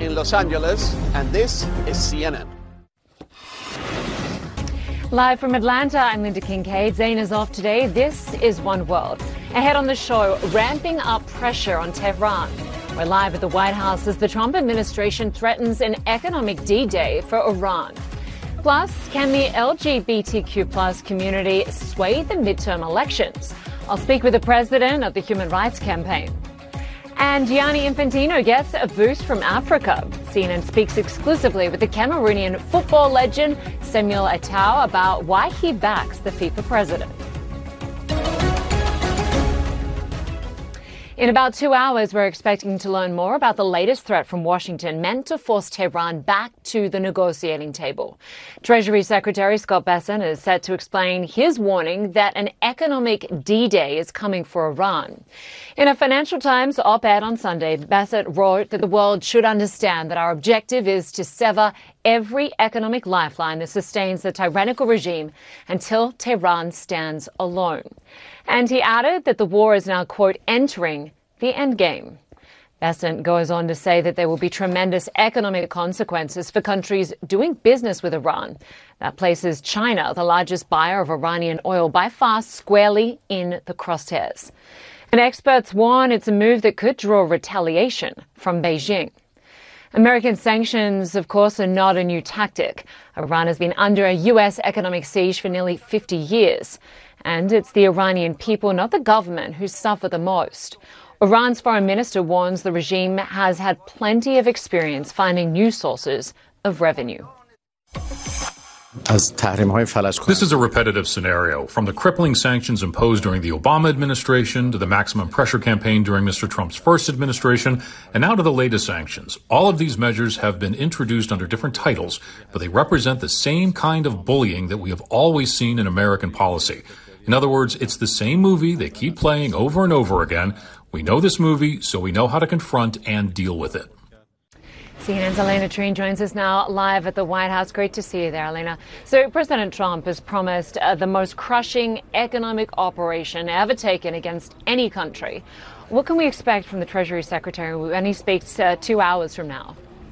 in Los Angeles, and this is CNN. Live from Atlanta, I'm Linda Kincaid. Zayn is off today. This is One World. Ahead on the show, ramping up pressure on Tehran. We're live at the White House as the Trump administration threatens an economic D-Day for Iran. Plus, can the LGBTQ plus community sway the midterm elections? I'll speak with the president of the Human Rights Campaign. And Gianni Infantino gets a boost from Africa. CNN speaks exclusively with the Cameroonian football legend Samuel Eto'o about why he backs the FIFA president. In about 2 hours, we're expecting to learn more about the latest threat from Washington meant to force Tehran back to the negotiating table. Treasury Secretary Scott Bessent is set to explain his warning that an economic D-Day is coming for Iran. In a Financial Times op-ed on Sunday, Bessent wrote that the world should understand that our objective is to sever every economic lifeline that sustains the tyrannical regime until Tehran stands alone. And he added that the war is now, quote, entering the endgame. Bessent goes on to say that there will be tremendous economic consequences for countries doing business with Iran. That places China, the largest buyer of Iranian oil, by far squarely in the crosshairs. And experts warn it's a move that could draw retaliation from Beijing. American sanctions, of course, are not a new tactic. Iran has been under a U.S. economic siege for nearly 50 years. And it's the Iranian people, not the government, who suffer the most. Iran's foreign minister warns the regime has had plenty of experience finding new sources of revenue. This is a repetitive scenario, from the crippling sanctions imposed during the Obama administration to the maximum pressure campaign during Mr. Trump's first administration, and now to the latest sanctions. All of these measures have been introduced under different titles, but they represent the same kind of bullying that we have always seen in American policy. In other words, it's the same movie they keep playing over and over again. We know this movie, so we know how to confront and deal with it. CNN's Elena Treen joins us now live at the White House. Great to see you there, Elena. So President Trump has promised the most crushing economic operation ever taken against any country. What can we expect from the Treasury Secretary when he speaks 2 hours from now?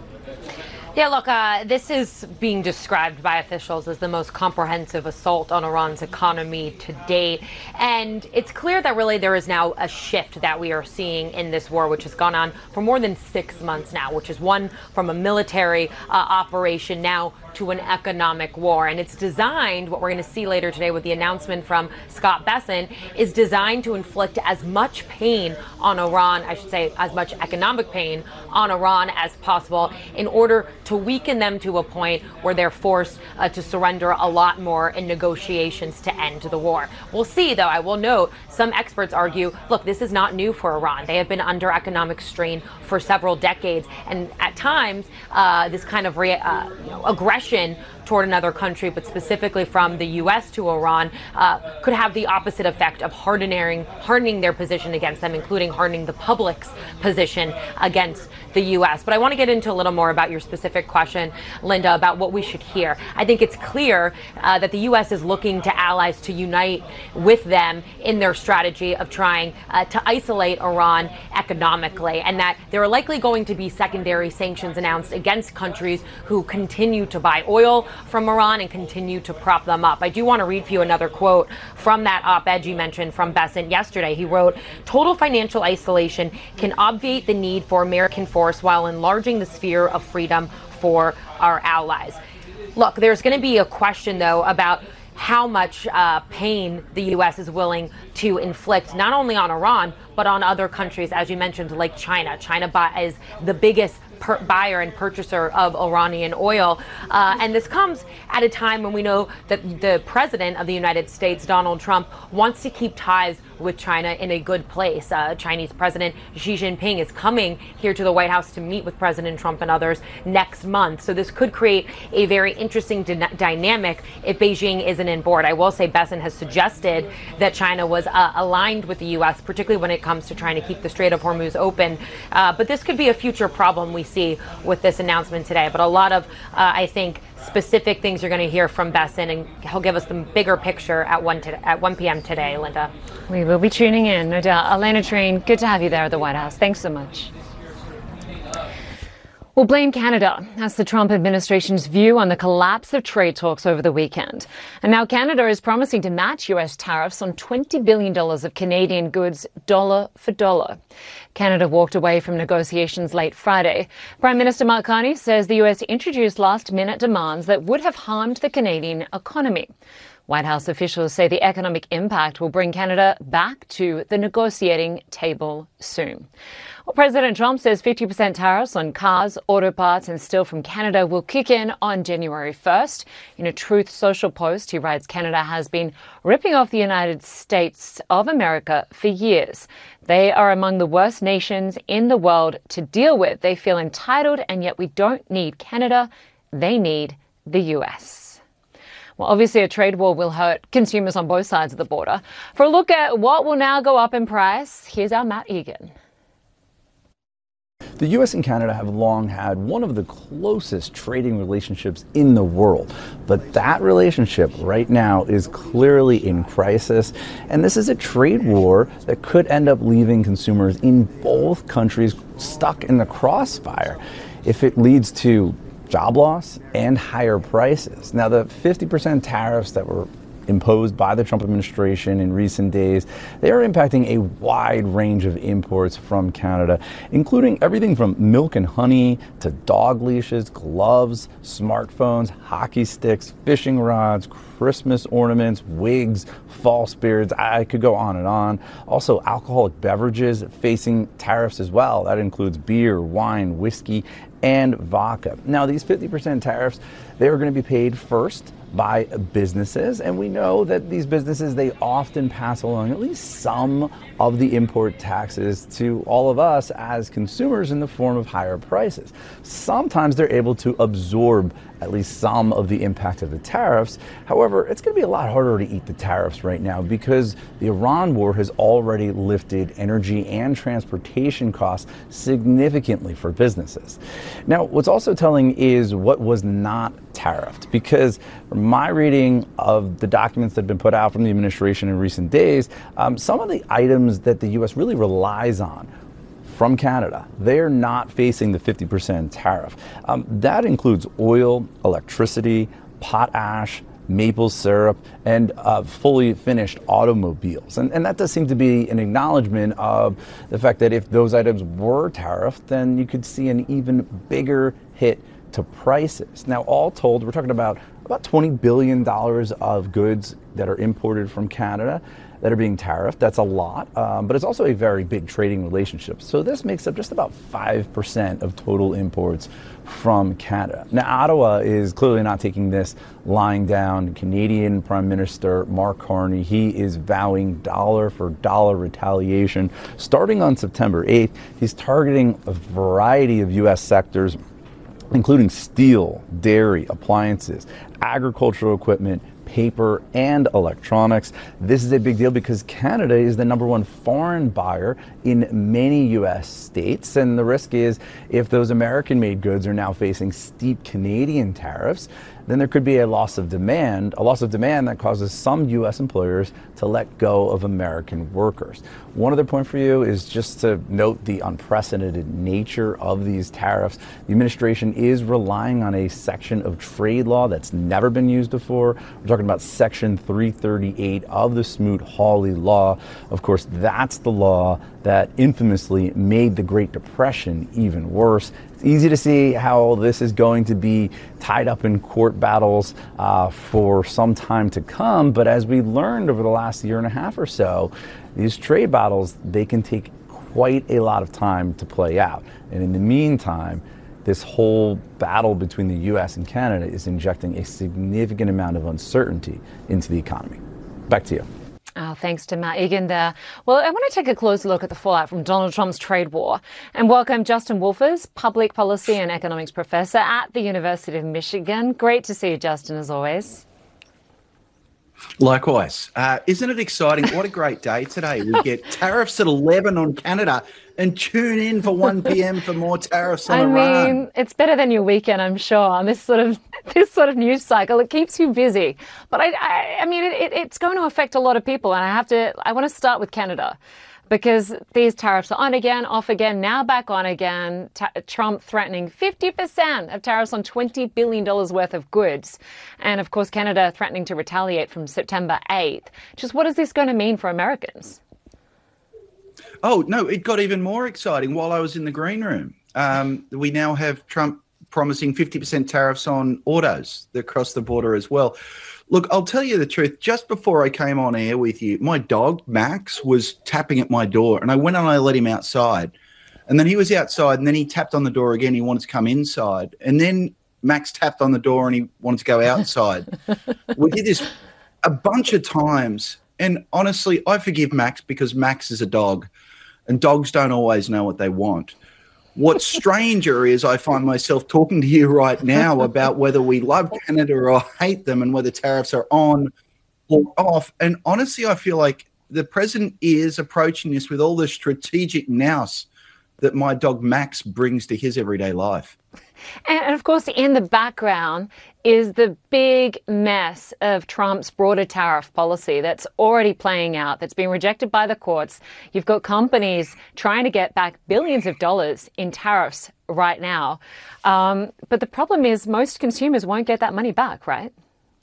Yeah, look, this is being described by officials as the most comprehensive assault on Iran's economy to date. And it's clear that really there is now a shift that we are seeing in this war, which has gone on for more than 6 months now, which is one from a military operation now to an economic war. And it's designed, what we're going to see later today with the announcement from Scott Bessent, is designed to inflict as much pain on Iran, I should say as much economic pain on Iran as possible, in order to weaken them to a point where they're forced to surrender a lot more in negotiations to end the war. We'll see, though. I will note some experts argue, look, this is not new for Iran. They have been under economic strain for several decades. And at times, this kind of aggression toward another country, but specifically from the U.S. to Iran, could have the opposite effect of hardening their position against them, including hardening the public's position against the U.S. But I want to get into a little more about your specific question, Linda, about what we should hear. I think it's clear that the U.S. is looking to allies to unite with them in their strategy of trying to isolate Iran economically, and that there are likely going to be secondary sanctions announced against countries who continue to buy oil from Iran and continue to prop them up. I do want to read for you another quote from that op-ed you mentioned from Bessent yesterday. He wrote, "Total financial isolation can obviate the need for American force while enlarging the sphere of freedom for our allies." Look, there's going to be a question, though, about how much pain the U.S. is willing to inflict, not only on Iran, but on other countries, as you mentioned, like China. China is the biggest buyer and purchaser of Iranian oil. And this comes at a time when we know that the president of the United States, Donald Trump, wants to keep ties with China in a good place. Chinese President Xi Jinping is coming here to the White House to meet with President Trump and others next month. So this could create a very interesting dynamic if Beijing isn't in board. I will say Bessent has suggested that China was aligned with the U.S., particularly when it comes to trying to keep the Strait of Hormuz open. But this could be a future problem we see with this announcement today. But a lot of, I think, specific things you're going to hear from Bessent, and he'll give us the bigger picture at 1 p.m. today, Linda. We will be tuning in, no doubt. Elena Treen, good to have you there at the White House. Thanks so much. Will blame Canada. That's the Trump administration's view on the collapse of trade talks over the weekend. And now Canada is promising to match U.S. tariffs on $20 billion of Canadian goods dollar for dollar. Canada walked away from negotiations late Friday. Prime Minister Mark Carney says the U.S. introduced last-minute demands that would have harmed the Canadian economy. White House officials say the economic impact will bring Canada back to the negotiating table soon. Well, President Trump says 50% tariffs on cars, auto parts and steel from Canada will kick in on January 1st. In a Truth Social post, he writes Canada has been ripping off the United States of America for years. They are among the worst nations in the world to deal with. They feel entitled, and yet we don't need Canada. They need the U.S. Well, obviously, a trade war will hurt consumers on both sides of the border. For a look at what will now go up in price, here's our Matt Egan. The U.S. and Canada have long had one of the closest trading relationships in the world, but that relationship right now is clearly in crisis, and this is a trade war that could end up leaving consumers in both countries stuck in the crossfire if it leads to job loss and higher prices. Now, the 50% tariffs that were imposed by the Trump administration in recent days, they are impacting a wide range of imports from Canada, including everything from milk and honey to dog leashes, gloves, smartphones, hockey sticks, fishing rods, Christmas ornaments, wigs, false beards. I could go on and on. Also, alcoholic beverages facing tariffs as well. That includes beer, wine, whiskey, and vodka. Now, these 50% tariffs, they are going to be paid first by businesses, and we know that these businesses, they often pass along at least some of the import taxes to all of us as consumers in the form of higher prices. Sometimes they're able to absorb at least some of the impact of the tariffs. However, it's going to be a lot harder to eat the tariffs right now because the Iran war has already lifted energy and transportation costs significantly for businesses. Now, what's also telling is what was not tariffed, because from my reading of the documents that have been put out from the administration in recent days, some of the items that the U.S. really relies on from Canada, they're not facing the 50% tariff. That includes oil, electricity, potash, maple syrup, and fully finished automobiles. And that does seem to be an acknowledgement of the fact that if those items were tariffed, then you could see an even bigger hit to prices. Now, all told, we're talking about $20 billion of goods that are imported from Canada that are being tariffed. That's a lot, but it's also a very big trading relationship. So this makes up just about 5% of total imports from Canada. Now, Ottawa is clearly not taking this lying down. Canadian Prime Minister Mark Carney, he is vowing dollar for dollar retaliation. Starting on September 8th, he's targeting a variety of U.S. sectors, including steel, dairy, appliances, agricultural equipment, paper, and electronics. This is a big deal because Canada is the #1 foreign buyer in many U.S. states, and the risk is if those American-made goods are now facing steep Canadian tariffs, then there could be a loss of demand that causes some U.S. employers to let go of American workers. One other point for you is just to note the unprecedented nature of these tariffs. The administration is relying on a section of trade law that's never been used before. We're talking about Section 338 of the Smoot-Hawley Law. Of course, that's the law that infamously made the Great Depression even worse. It's easy to see how this is going to be tied up in court battles for some time to come, but as we learned over the last year and a half or so, these trade battles, they can take quite a lot of time to play out. And in the meantime, this whole battle between the U.S. and Canada is injecting a significant amount of uncertainty into the economy. Back to you. Oh, thanks to Matt Egan there. Well, I want to take a closer look at the fallout from Donald Trump's trade war and welcome Justin Wolfers, public policy and economics professor at the University of Michigan. Great to see you, Justin, as always. Likewise. Isn't it exciting? What a great day today. We get tariffs at 11 on Canada and tune in for 1 p.m. for more tariffs on Iran. I mean, it's better than your weekend, I'm sure, on this sort of news cycle. It keeps you busy. But I mean, it's going to affect a lot of people. And I want to start with Canada, because these tariffs are on again, off again, now back on again. Trump threatening 50% of tariffs on $20 billion worth of goods. And of course, Canada threatening to retaliate from September 8th. Just what is this going to mean for Americans? Oh, no, it got even more exciting while I was in the green room. We now have Trump promising 50% tariffs on autos across the border as well. Look, I'll tell you the truth. Just before I came on air with you, my dog, Max, was tapping at my door, and I went and I let him outside. And then he was outside, and then he tapped on the door again. He wanted to come inside. And then Max tapped on the door, and he wanted to go outside. We did this a bunch of times. And honestly, I forgive Max because Max is a dog, and dogs don't always know what they want. What's stranger is I find myself talking to you right now about whether we love Canada or hate them and whether tariffs are on or off. And honestly, I feel like the president is approaching this with all the strategic nous that my dog Max brings to his everyday life. And of course, in the background is the big mess of Trump's broader tariff policy that's already playing out, that's been rejected by the courts. You've got companies trying to get back billions of dollars in tariffs right now. But the problem is most consumers won't get that money back, right?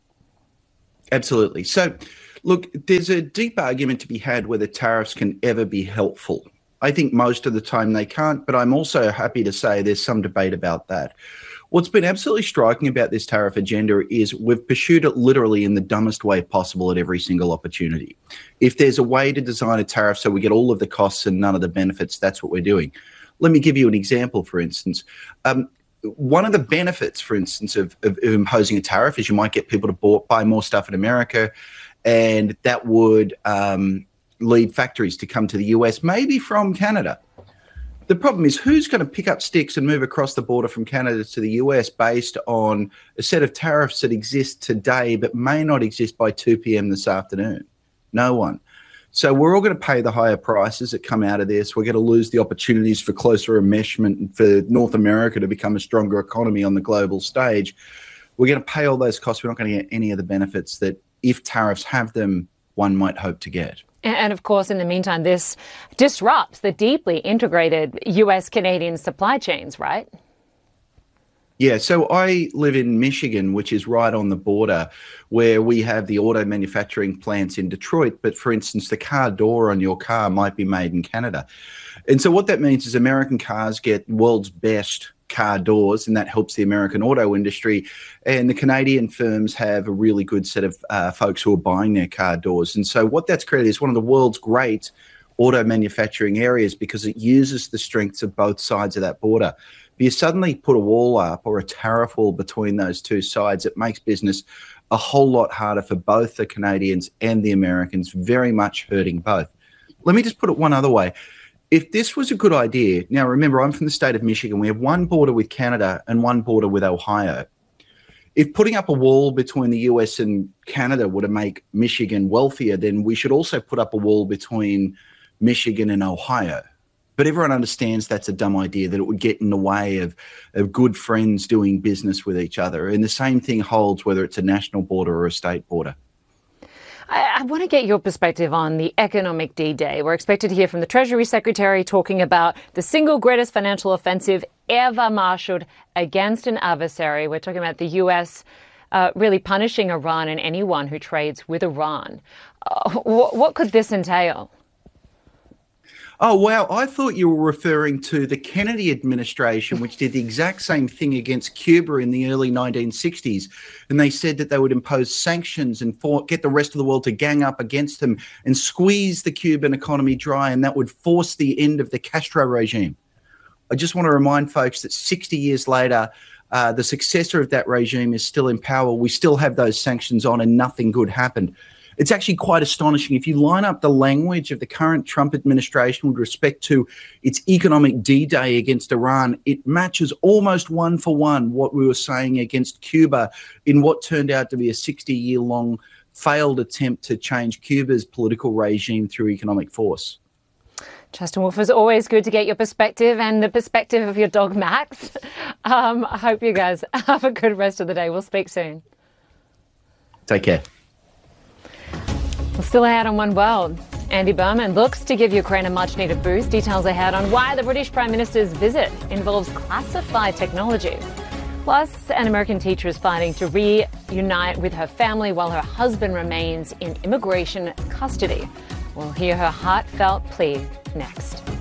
Absolutely. So, look, there's a deep argument to be had whether tariffs can ever be helpful. I think most of the time they can't, but I'm also happy to say there's some debate about that. What's been absolutely striking about this tariff agenda is we've pursued it literally in the dumbest way possible at every single opportunity. If there's a way to design a tariff so we get all of the costs and none of the benefits, that's what we're doing. Let me give you an example, for instance. One of the benefits, for instance, of imposing a tariff is you might get people to buy more stuff in America, and that would lead factories to come to the US, maybe from Canada. The problem is who's going to pick up sticks and move across the border from Canada to the US based on a set of tariffs that exist today but may not exist by 2 p.m. this afternoon? No one. So we're all going to pay the higher prices that come out of this. We're going to lose the opportunities for closer enmeshment and for North America to become a stronger economy on the global stage. We're going to pay all those costs. We're not going to get any of the benefits that, if tariffs have them, one might hope to get. And of course, in the meantime, this disrupts the deeply integrated US-Canadian supply chains, right? Yeah, so I live in Michigan, which is right on the border, where we have the auto manufacturing plants in Detroit. But for instance, the car door on your car might be made in Canada. And so what that means is American cars get world's best car doors, and that helps the American auto industry. And the Canadian firms have a really good set of folks who are buying their car doors. And so what that's created is one of the world's great auto manufacturing areas because it uses the strengths of both sides of that border. But you suddenly put a wall up or a tariff wall between those two sides, it makes business a whole lot harder for both the Canadians and the Americans, very much hurting both. Let me just put it one other way. If this was a good idea, now remember, I'm from the state of Michigan. We have one border with Canada and one border with Ohio. If putting up a wall between the US and Canada were to make Michigan wealthier, then we should also put up a wall between Michigan and Ohio. But everyone understands that's a dumb idea, that it would get in the way of good friends doing business with each other. And the same thing holds whether it's a national border or a state border. I want to get your perspective on the economic D-Day. We're expected to hear from the Treasury Secretary talking about the single greatest financial offensive ever marshaled against an adversary. We're talking about the U.S. Really punishing Iran and anyone who trades with Iran. What could this entail? Oh, wow. I thought you were referring to the Kennedy administration, which did the exact same thing against Cuba in the early 1960s. And they said that they would impose sanctions and get the rest of the world to gang up against them and squeeze the Cuban economy dry. And that would force the end of the Castro regime. I just want to remind folks that 60 years later, the successor of that regime is still in power. We still have those sanctions on and nothing good happened. It's actually quite astonishing. If you line up the language of the current Trump administration with respect to its economic D-Day against Iran, it matches almost one for one what we were saying against Cuba in what turned out to be a 60-year-long failed attempt to change Cuba's political regime through economic force. Justin Wolf, it's always good to get your perspective and the perspective of your dog, Max. I hope you guys have a good rest of the day. We'll speak soon. Take care. We're still out on One World. Andy Berman looks to give Ukraine a much-needed boost. Details ahead on why the British Prime Minister's visit involves classified technology. Plus, an American teacher is fighting to reunite with her family while her husband remains in immigration custody. We'll hear her heartfelt plea next.